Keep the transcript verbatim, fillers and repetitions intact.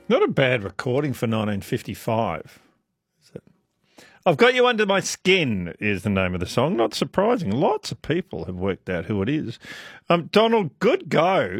Not a bad recording for nineteen fifty-five. Is it? I've Got You Under My Skin is the name of the song. Not surprising. Lots of people have worked out who it is. Um, Donald, good go.